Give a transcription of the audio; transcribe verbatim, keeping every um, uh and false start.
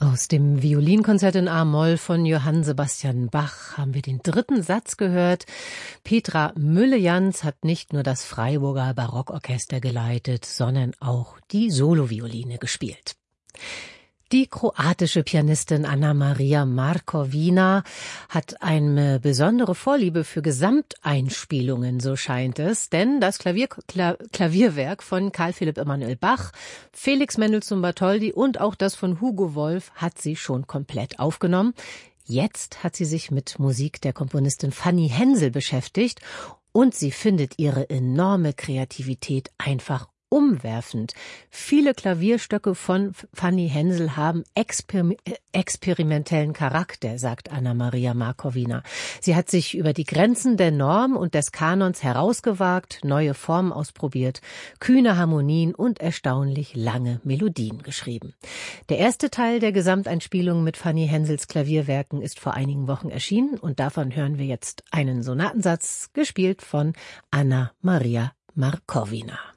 Aus dem Violinkonzert in A-Moll von Johann Sebastian Bach haben wir den dritten Satz gehört. Petra Mülle-Jans hat nicht nur das Freiburger Barockorchester geleitet, sondern auch die Solovioline gespielt. Die kroatische Pianistin Anna-Maria Markovina hat eine besondere Vorliebe für Gesamteinspielungen, so scheint es, denn das Klavier, Kla, Klavierwerk von Karl Philipp Emanuel Bach, Felix Mendelssohn Bartholdy und auch das von Hugo Wolf hat sie schon komplett aufgenommen. Jetzt hat sie sich mit Musik der Komponistin Fanny Hensel beschäftigt und sie findet ihre enorme Kreativität einfach umwerfend. Viele Klavierstöcke von Fanny Hensel haben exper- experimentellen Charakter, sagt Anna-Maria Markovina. Sie hat sich über die Grenzen der Norm und des Kanons herausgewagt, neue Formen ausprobiert, kühne Harmonien und erstaunlich lange Melodien geschrieben. Der erste Teil der Gesamteinspielung mit Fanny Hensels Klavierwerken ist vor einigen Wochen erschienen und davon hören wir jetzt einen Sonatensatz, gespielt von Anna-Maria Markovina.